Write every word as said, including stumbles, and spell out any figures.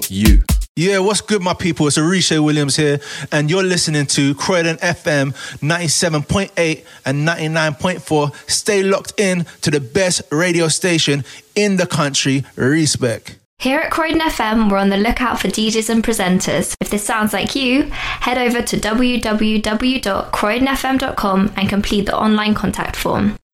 you. Yeah, what's good, my people? It's Arisha Williams here, and you're listening to Croydon F M ninety-seven point eight and ninety-nine point four. Stay locked in to the best radio station in the country. Respect. Here at Croydon F M, we're on the lookout for D Js and presenters. If this sounds like you, head over to w w w dot croydon f m dot com and complete the online contact form.